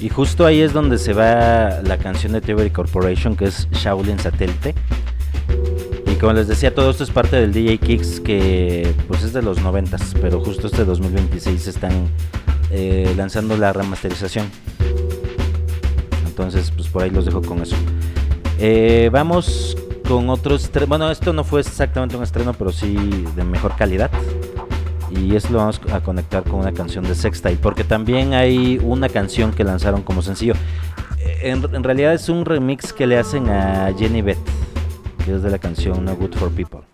Y justo ahí es donde se va la canción de Theory Corporation, que es Shaolin Satélite. Y como les decía, todo esto es parte del DJ Kicks, que pues es de los 90s, pero justo este 2026 están lanzando la remasterización. Entonces pues por ahí los dejo con eso. Vamos con otros, bueno, esto no fue exactamente un estreno, pero sí de mejor calidad. Y esto lo vamos a conectar con una canción de Sextile, porque también hay una canción que lanzaron como sencillo. En realidad es un remix que le hacen a Jenny Beth, que es de la canción No Good For People.